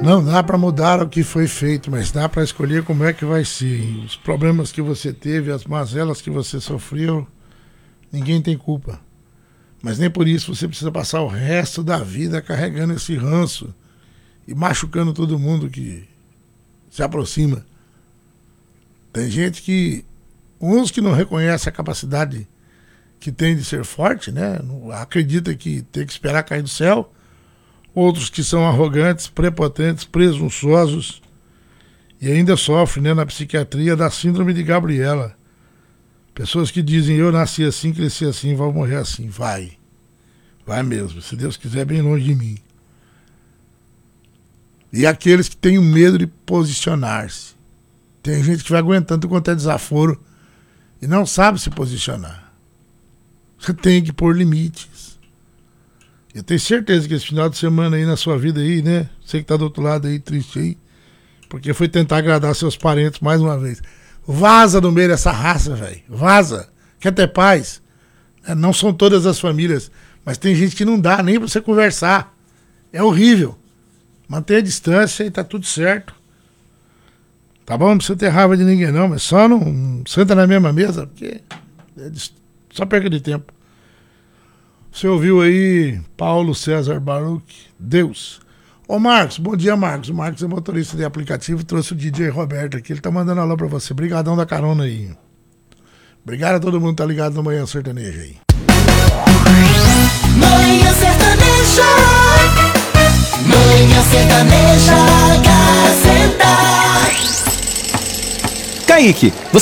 Não dá para mudar o que foi feito, mas dá para escolher como é que vai ser. E os problemas que você teve, as mazelas que você sofreu, ninguém tem culpa. Mas nem por isso você precisa passar o resto da vida carregando esse ranço e machucando todo mundo que se aproxima. Tem gente que, uns que não reconhecem a capacidade que tem de ser forte, né? Acredita que tem que esperar cair do céu. Outros que são arrogantes, prepotentes, presunçosos e ainda sofrem, né, na psiquiatria da síndrome de Gabriela. Pessoas que dizem, eu nasci assim, cresci assim, vou morrer assim. Vai mesmo, se Deus quiser, bem longe de mim. E aqueles que têm o medo de posicionar-se. Tem gente que vai aguentando quanto é desaforo e não sabe se posicionar. Você tem que pôr limites. Eu tenho certeza que esse final de semana aí na sua vida aí, né? Você que tá do outro lado aí, triste aí, porque foi tentar agradar seus parentes mais uma vez. Vaza no meio dessa raça, velho. Vaza. Quer ter paz? Não são todas as famílias, mas tem gente que não dá nem pra você conversar. É horrível. Mantenha a distância e tá tudo certo. Tá bom? Não precisa ter raiva de ninguém não, mas só não senta na mesma mesa, porque é só perca de tempo. Você ouviu aí Paulo César Baruch, Deus. Ô Marcos, bom dia Marcos. O Marcos é motorista de aplicativo, trouxe o DJ Roberto aqui, ele tá mandando alô pra você. Brigadão da carona aí. Obrigado a todo mundo que tá ligado no Manhã Sertaneja aí. Manhã Sertaneja, Manhã Sertaneja, Gazeta. Kaique,